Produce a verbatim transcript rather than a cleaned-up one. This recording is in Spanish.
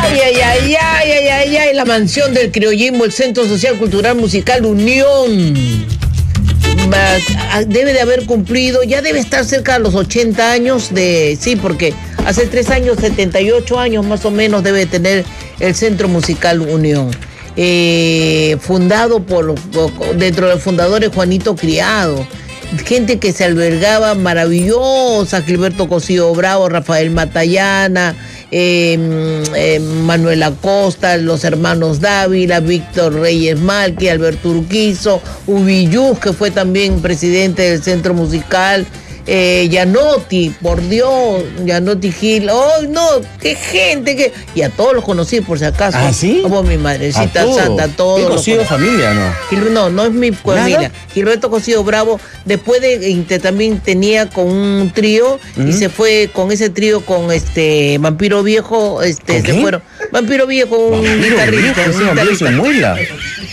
Ay, ay, ay, ay, ay, ay, ay, la mansión del criollismo, el Centro Social Cultural Musical Unión. Debe de haber cumplido, ya debe estar cerca de los ochenta años de, sí, porque hace tres años, setenta y ocho años más o menos debe tener el Centro Musical Unión. Eh, fundado por, por, dentro de los fundadores Juanito Criado, gente que se albergaba maravillosa, Gilberto Cosío Bravo, Rafael Matallana, eh, eh, Manuel Acosta, los hermanos Dávila, Víctor Reyes Malqui, Alberto Urquizo, Ubilluz, que fue también presidente del Centro Musical, eh, Gianotti, por Dios, Gianotti Gil, ¡oh no! ¡Qué gente! Qué... Y a todos los conocí, por si acaso. ¿Ah, sí? Como mi madrecita santa, todos los los Cosío familia, ¿no? Gil... No, no es mi familia. Gilberto Cosío Bravo, después de también tenía con un trío, ¿Mm? y se fue con ese trío con este Vampiro Viejo, este, se fueron. Vampiro Viejo, un guitarrista. ¿Vampiro Viejo? ¿Ese Vampiro se muela?